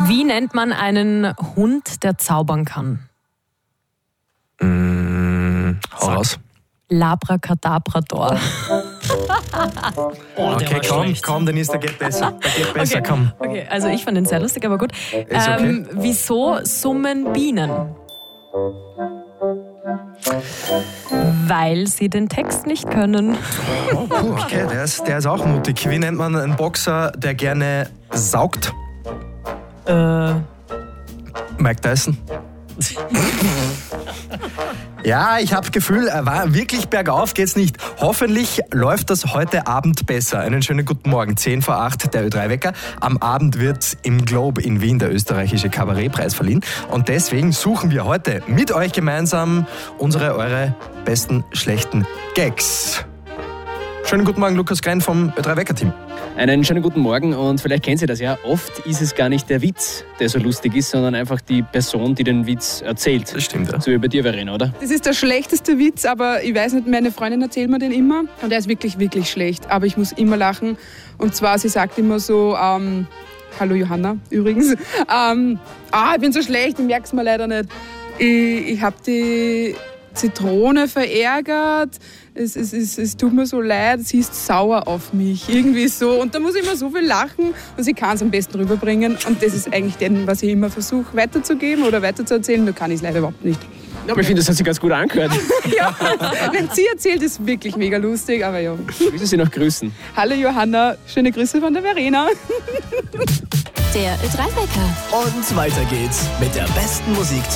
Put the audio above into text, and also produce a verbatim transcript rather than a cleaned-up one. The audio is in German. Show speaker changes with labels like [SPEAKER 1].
[SPEAKER 1] Wie nennt man einen Hund, der zaubern kann?
[SPEAKER 2] Mmh, hau raus.
[SPEAKER 1] Labracadabrador.
[SPEAKER 2] Oh, okay, komm, komm, dann ist der geht besser. Der geht besser,
[SPEAKER 1] Okay.
[SPEAKER 2] komm.
[SPEAKER 1] Okay, also ich fand den sehr lustig, aber gut.
[SPEAKER 2] Ist okay.
[SPEAKER 1] Ähm, wieso summen Bienen? Weil sie den Text nicht können.
[SPEAKER 2] Oh, puh, okay, der ist, der ist auch mutig. Wie nennt man einen Boxer, der gerne saugt?
[SPEAKER 1] Äh,
[SPEAKER 2] Mike Tyson. Ja, ich habe Gefühl, er war wirklich bergauf geht's nicht. Hoffentlich läuft das heute Abend besser. Einen schönen guten Morgen. zehn vor acht, der Ö drei Wecker. Am Abend wird im Globe in Wien der österreichische Kabarettpreis verliehen. Und deswegen suchen wir heute mit euch gemeinsam unsere, eure besten schlechten Gags. Schönen guten Morgen, Lukas Grein vom Ö drei Wecker-Team.
[SPEAKER 3] Einen schönen guten Morgen und vielleicht kennen Sie das ja. Oft ist es gar nicht der Witz, der so lustig ist, sondern einfach die Person, die den Witz erzählt.
[SPEAKER 2] Das stimmt, ja.
[SPEAKER 3] So wie bei dir, Verena, oder?
[SPEAKER 4] Das ist der schlechteste Witz, aber ich weiß nicht, meine Freundin erzählt mir den immer. Und der ist wirklich, wirklich schlecht. Aber ich muss immer lachen. Und zwar, sie sagt immer so, ähm, hallo Johanna übrigens, ähm, ah, ich bin so schlecht, ich merk's mir leider nicht. Ich, ich habe die Zitrone verärgert, es, es, es, es tut mir so leid, sie ist sauer auf mich, irgendwie so. Und da muss ich immer so viel lachen und sie kann es am besten rüberbringen. Und das ist eigentlich das, was ich immer versuche weiterzugeben oder weiterzuerzählen, nur kann ich es leider überhaupt nicht.
[SPEAKER 3] Ja, aber ich finde, das hat sich ganz gut angehört.
[SPEAKER 4] Ja, wenn sie erzählt, ist wirklich mega lustig, aber ja.
[SPEAKER 3] Willst du sie noch grüßen?
[SPEAKER 4] Hallo Johanna, schöne Grüße von der Verena.
[SPEAKER 5] Der Ö drei Wecker.
[SPEAKER 6] Und weiter geht's mit der besten Musik